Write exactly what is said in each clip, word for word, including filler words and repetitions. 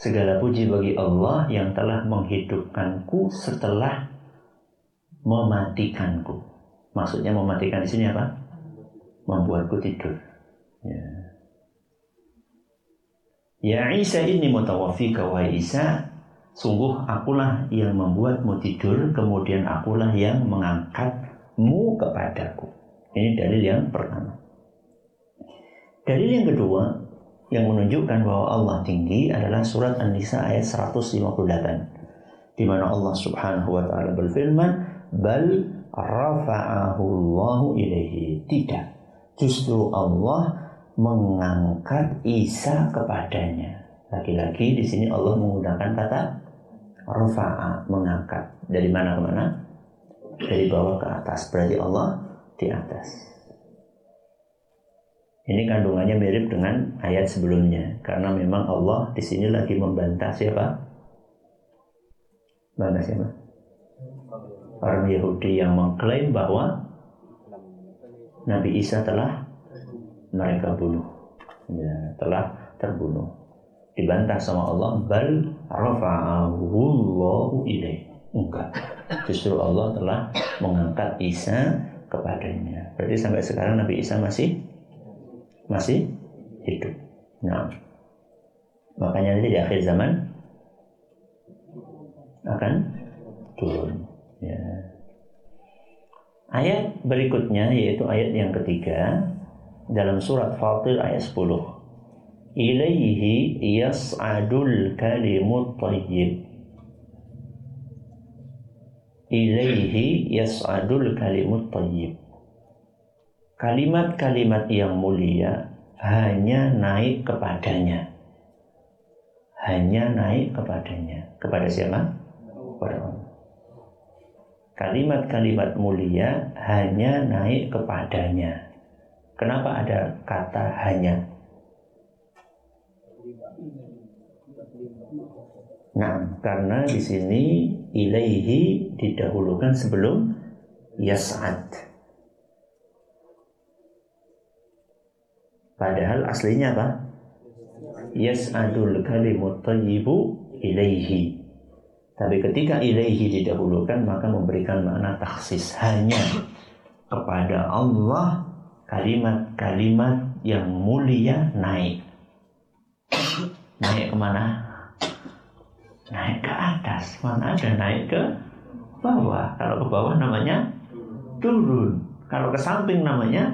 Segala puji bagi Allah yang telah menghidupkanku setelah mematikanku. Maksudnya mematikan di sini apa? Membuatku tidur. Ya. Ya Isa inni mutawaffika wa Isa, sungguh akulah yang membuatmu tidur, kemudian akulah yang mengangkatmu kepadaku. Ini dalil yang pertama. Dalil yang kedua yang menunjukkan bahwa Allah tinggi adalah surat An-Nisa ayat seratus lima puluh delapan, di mana Allah Subhanahu wa taala berfirman, "Bal rafa'ahu Allahu ilaihi." Tidak, justru Allah mengangkat Isa kepadanya. Lagi-lagi di sini Allah menggunakan kata rafa'a, mengangkat. Dari mana ke mana? Dari bawah ke atas. Berarti Allah di atas. Ini kandungannya mirip dengan ayat sebelumnya, karena memang Allah di sini lagi membantah siapa? Bantah siapa? Orang Yahudi yang mengklaim bahwa Nabi Isa telah mereka bunuh, ya, telah terbunuh. Dibantah sama Allah, bal rafa'ahu Allahu ilaihi. Enggak, justru Allah telah mengangkat Isa kepadanya. Berarti sampai sekarang Nabi Isa masih masih hidup. Nah, makanya nanti di akhir zaman akan turun. Ya. Ayat berikutnya yaitu ayat yang ketiga dalam surat Fatir ayat sepuluh. Ilaihi yas'adul kalimut thayyib. Ilaihi yas'adul kalimut thayyib. Kalimat-kalimat yang mulia hanya naik kepadanya. Hanya naik kepadanya. Kepada siapa? Kepada Allah. Kalimat-kalimat mulia hanya naik kepadanya. Kenapa ada kata hanya? Nah, karena di sini ilaihi didahulukan sebelum yas'ad. Padahal aslinya apa? Yas'adul kalimut thayyibu ilaihi. Tapi ketika ilaihi didahulukan, maka memberikan makna takhsis. Hanya kepada Allah kalimat-kalimat yang mulia naik. Naik kemana? Naik ke atas. Mana ada naik ke bawah? Kalau ke bawah namanya turun. Kalau ke samping namanya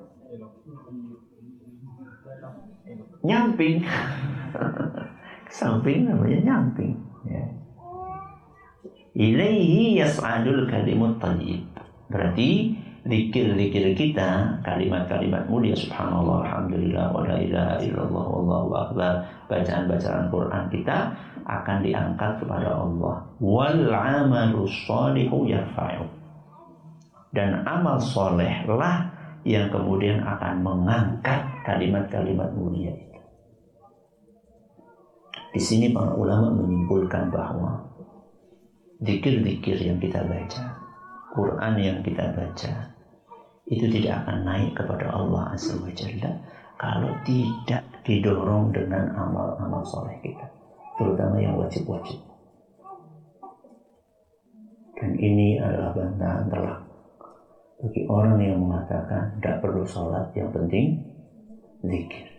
nyamping. Samping namanya nyamping, ya. Ilaihi yas'adul kalimut thayyib. Berarti zikir-zikir kita, kalimat-kalimat mulia, subhanallah, alhamdulillah, wa la ilaha illallah, wallahu akbar, bacaan-bacaan Quran kita akan diangkat kepada Allah. Wal amalus shalihu yarfa'u. Dan amal soleh lah yang kemudian akan mengangkat kalimat-kalimat mulia. Di sini para ulama menyimpulkan bahwa zikir-zikir yang kita baca, Quran yang kita baca, itu tidak akan naik kepada Allah Azza wa Jalla kalau tidak didorong dengan amal-amal soleh kita, terutama yang wajib-wajib. Dan ini adalah bantahan telak bagi orang yang mengatakan tidak perlu sholat, yang penting zikir.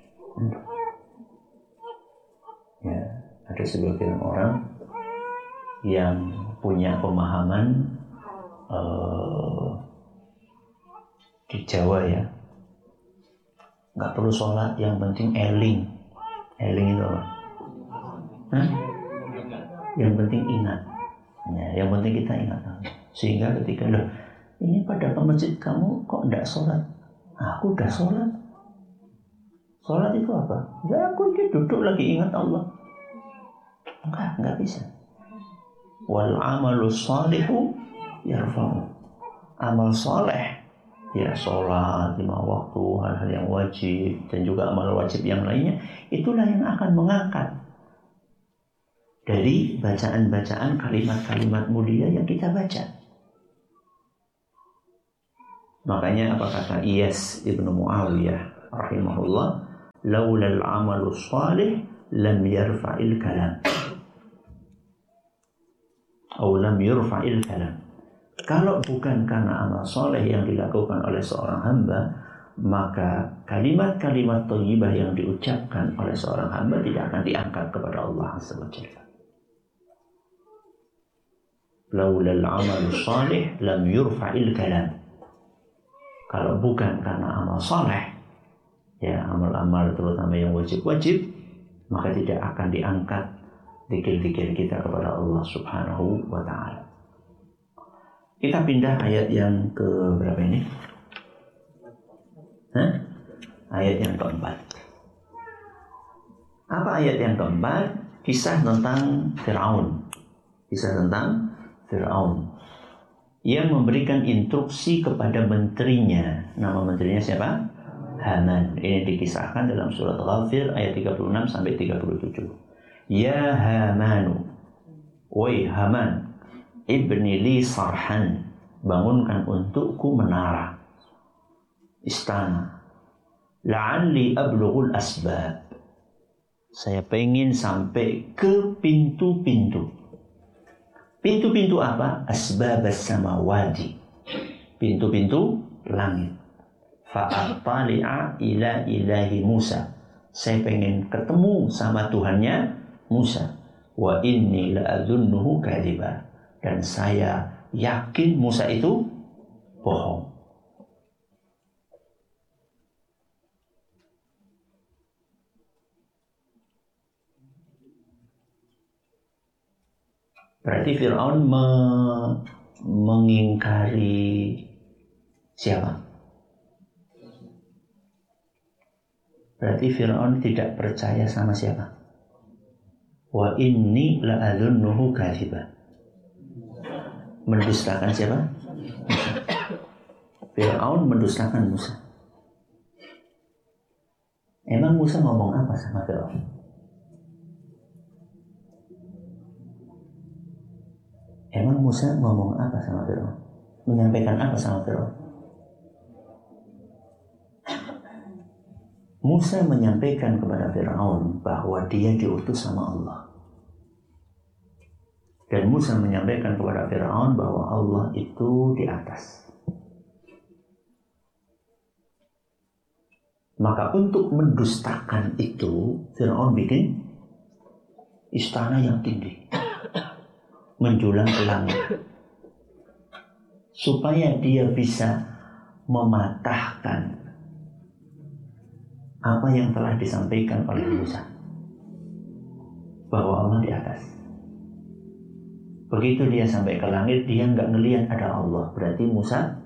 Ya, ada sebagian orang yang punya pemahaman uh, di Jawa, ya, nggak perlu sholat, yang penting eling. Eling itu apa? Hah? Yang penting ingat. Ya, yang penting kita ingat. Sehingga ketika loh, ini pada ke masjid kamu kok enggak sholat? Aku udah sholat. Sholat itu apa? Ya aku ini duduk lagi ingat Allah. Enggak, enggak bisa. Wal amalu shalihu yarfa'u. Amal soleh, ya sholat lima waktu, hal-hal yang wajib, dan juga amal wajib yang lainnya, itulah yang akan mengangkat dari bacaan-bacaan kalimat-kalimat mulia yang kita baca. Makanya apa kata Iyas ibnu Muawiyah rahimahullah, laulal amalu shalih lam yarfa'il kalam. Atau lam yurfa'il kalam. Kalau bukan karena amal soleh yang dilakukan oleh seorang hamba, maka kalimat-kalimat thayyibah yang diucapkan oleh seorang hamba tidak akan diangkat kepada Allah Azza wa Jalla. Laulal amal salih lam yurfa'il kalam. Kalau bukan karena amal saleh, ya amal-amal terutama yang wajib-wajib, maka tidak akan diangkat zikir-zikir kita kepada Allah Subhanahu wa ta'ala. Kita pindah ayat yang ke berapa ini? Hah? Ayat yang keempat. Apa ayat yang keempat? Kisah tentang Fir'aun. Kisah tentang Fir'aun yang memberikan instruksi kepada menterinya. Nama menterinya siapa? Haman. Ini dikisahkan dalam surat Ghafir ayat tiga puluh enam sampai tiga puluh tujuh. Ya Hamanu, woi Haman, ibni li sarhan, bangunkan untukku menara, istana. La'alli ablughul asbab, saya pengen sampai ke pintu-pintu. Pintu-pintu apa? Asbabas samawati, pintu-pintu langit. Fa'attali'a ila ilahi Musa, saya pengen ketemu sama Tuhannya Musa. Wa inni la'adhunnuhu kadhiba, dan saya yakin Musa itu bohong. Berarti Fir'aun me- mengingkari siapa? Berarti Fir'aun tidak percaya sama siapa? Wa inni la'adhunnuhu kadhiba, mendustakan siapa? Fir'aun mendustakan Musa. Emang Musa ngomong apa sama Fir'aun? Emang Musa ngomong apa sama Fir'aun? Menyampaikan apa sama Fir'aun? Musa menyampaikan kepada Fir'aun bahwa dia diutus sama Allah. Dan Musa menyampaikan kepada Fir'aun bahwa Allah itu di atas. Maka untuk mendustakan itu, Fir'aun bikin istana yang tinggi, menjulang ke langit, supaya dia bisa mematahkan apa yang telah disampaikan oleh Musa, bahwa Allah di atas. Begitu dia sampai ke langit, dia nggak ngelihat ada Allah. Berarti Musa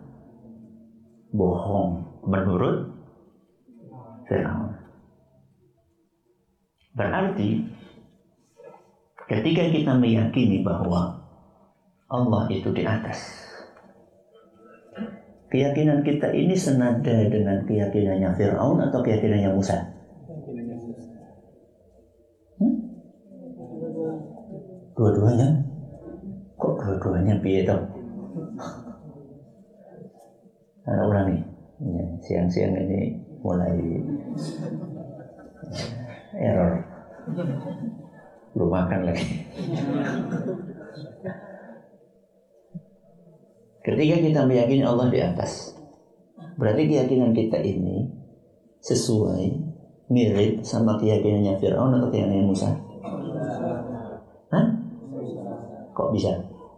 bohong menurut Fir'aun. Berarti ketika kita meyakini bahwa Allah itu di atas, keyakinan kita ini senada dengan keyakinannya Fir'aun atau keyakinannya Musa? Hmm? Dua-duanya? Kok dua-duanya piye dong? Anak ulangi. Ya, siang-siang ini mulai error. Belum makan lagi. Ketika kita meyakini Allah di atas, berarti keyakinan kita ini sesuai, mirip sama keyakinannya Fir'aun atau keyakinannya Musa? Hah? Kok bisa?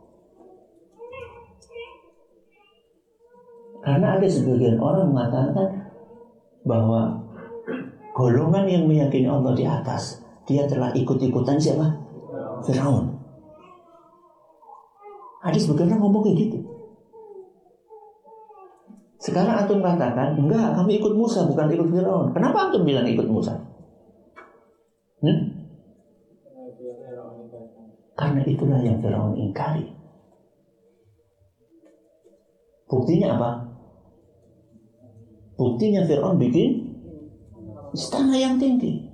Karena ada sebagian orang mengatakan bahwa golongan yang meyakini Allah di atas, dia telah ikut-ikutan siapa? Fir'aun. Ada sebagian orang ngomong kayak gitu. Sekarang antum katakan, enggak, kami ikut Musa, bukan ikut Fir'aun. Kenapa antum bilang ikut Musa? Hmm? Karena itulah yang Fir'aun ingkari. Buktinya apa? Buktinya Fir'aun bikin istana yang tinggi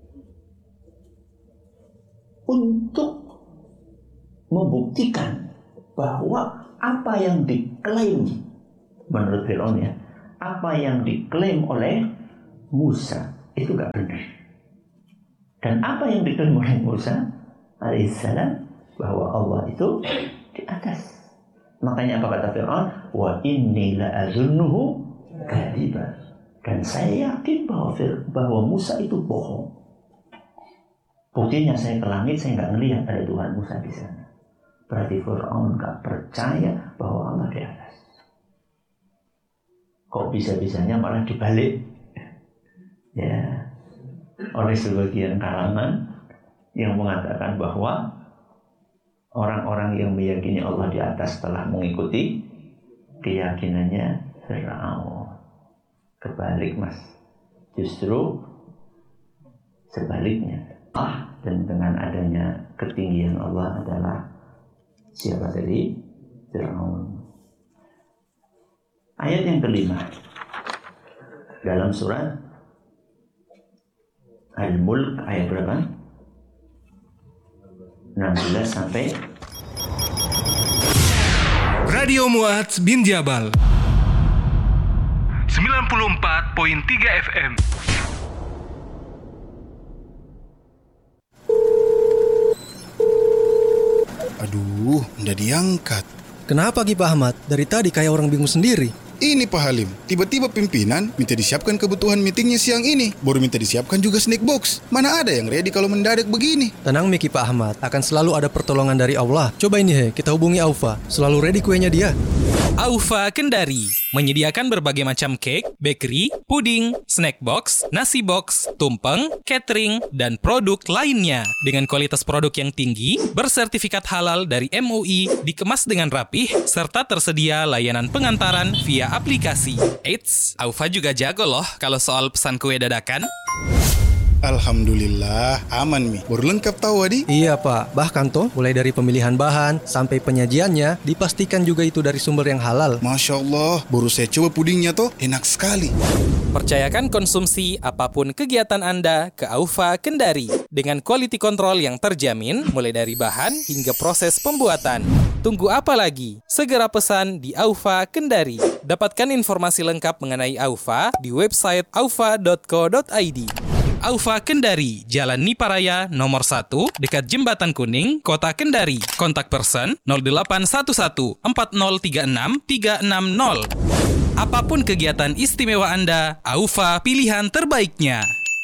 untuk membuktikan bahwa apa yang diklaim menurut Fir'aun, ya, apa yang diklaim oleh Musa itu gak benar. Dan apa yang diklaim oleh Musa alaihissalam, bahwa Allah itu di atas. Makanya apa kata Fir'aun? Wa inni la'azunnuhu kadziba. Dan saya yakin bahwa bahwa Musa itu bohong. Buktinya saya ke langit, saya nggak ngelihat ada Tuhan Musa di sana. Berarti Fir'aun nggak percaya bahwa Allah di atas. Kok bisa-bisanya malah dibalik? Ya, oleh sebagian kalangan yang mengatakan bahwa orang-orang yang meyakini Allah di atas telah mengikuti keyakinannya Fir'aun. Kebalik, Mas. Justru sebaliknya. Ah, dan dengan adanya ketinggian Allah adalah siapa tadi? Fir'aun. Ayat yang kelima dalam surat Al-Mulk ayat berapa? enam belas sampai Radio Mu'adz bin Jabal sembilan puluh empat koma tiga F M. Aduh, nggak diangkat. Kenapa Ki Pak Ahmad? Dari tadi kayak orang bingung sendiri. Ini Pak Halim, tiba-tiba pimpinan minta disiapkan kebutuhan meetingnya siang ini. Baru minta disiapkan juga snack box. Mana ada yang ready kalau mendadak begini? Tenang Miki Pak Ahmad, akan selalu ada pertolongan dari Allah. Coba ini he, kita hubungi Aufa. Selalu ready kuenya dia. Aufa Kendari menyediakan berbagai macam cake, bakery, puding, snack box, nasi box, tumpeng, catering, dan produk lainnya. Dengan kualitas produk yang tinggi, bersertifikat halal dari M U I, dikemas dengan rapih, serta tersedia layanan pengantaran via aplikasi. Eits, Aufa juga jago loh kalau soal pesan kue dadakan. Alhamdulillah, aman Mi. Baru lengkap tahu Adi? Iya Pak, bahkan toh mulai dari pemilihan bahan sampai penyajiannya dipastikan juga itu dari sumber yang halal. Masya Allah, baru saya coba pudingnya toh, enak sekali. Percayakan konsumsi apapun kegiatan Anda ke Aufa Kendari dengan quality control yang terjamin mulai dari bahan hingga proses pembuatan. Tunggu apa lagi? Segera pesan di Aufa Kendari. Dapatkan informasi lengkap mengenai Aufa di website aufa dot co dot i d. Aufa Kendari, Jalan Niparaya nomor satu, dekat Jembatan Kuning, Kota Kendari. Kontak person nol delapan satu satu empat nol tiga enam tiga enam nol. Apapun kegiatan istimewa Anda, Aufa pilihan terbaiknya.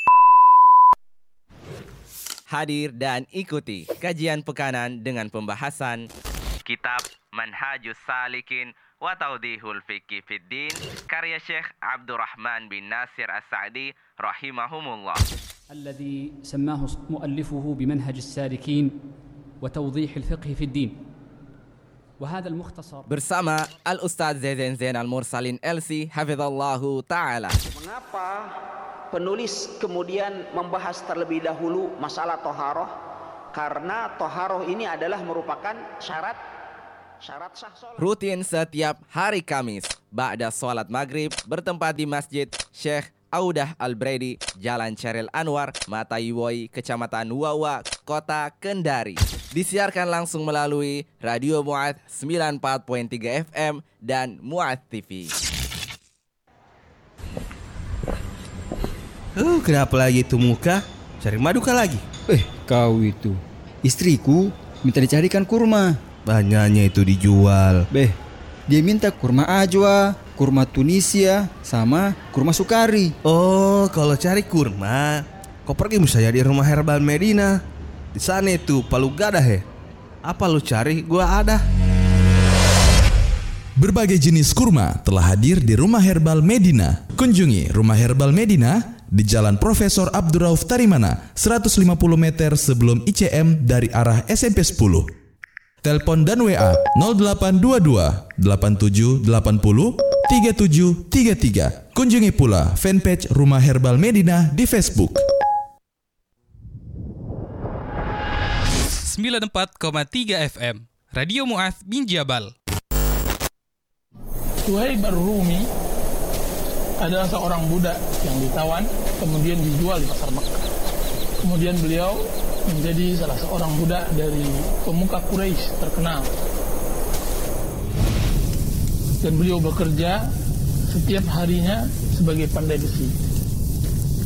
Hadir dan ikuti kajian pekanan dengan pembahasan Kitab Manhajus Salikin wa Tawdihul Fiqh Fiddin karya Syekh Abdurrahman bin Nasir As-Sa'di rahimahumullah. الذي سماه مؤلفه بمنهج السالكين وتوضيح الفقه في الدين. وهذا المختصر bersama Al-Ustaz Zain Zain Al-Mursalin L C hafizallahu taala. Mengapa penulis kemudian membahas terlebih dahulu masalah toharoh? Karena toharoh ini adalah merupakan syarat syarat sah sholat. Rutin setiap hari Kamis ba'da sholat maghrib bertempat di Masjid Syekh Audah Al-Bredi, Jalan Ceril Anwar, Mataiwoi, Kecamatan Wawa, Kota Kendari. Disiarkan langsung melalui Radio Mu'adz sembilan puluh empat koma tiga F M dan Mu'adz T V. Oh, kenapa lagi itu muka? Cari maduka lagi? Eh, kau itu. Istriku minta dicarikan kurma. Banyaknya itu dijual. Beh, dia minta kurma ajwa, kurma Tunisia, sama kurma Sukari. Oh, kalau cari kurma, kau pergi misalnya di Rumah Herbal Medina. Di sana itu palu gada he. Apa lu cari? Gua ada. Berbagai jenis kurma telah hadir di Rumah Herbal Medina. Kunjungi Rumah Herbal Medina di Jalan Profesor Abdurrauf Tarimana, seratus lima puluh meter sebelum I C M dari arah S M P sepuluh. Telepon dan W A nol delapan dua dua delapan tujuh delapan nol tiga tujuh tiga tiga. Kunjungi pula fanpage Rumah Herbal Medina di Facebook. sembilan puluh empat koma tiga F M Radio Mu'adz bin Jabal. Suhaib Ar-Rumi adalah seorang budak yang ditawan kemudian dijual di pasar Makkah. Kemudian beliau menjadi salah seorang budak dari pemuka Quraisy terkenal. Dan beliau bekerja setiap harinya sebagai pandai besi.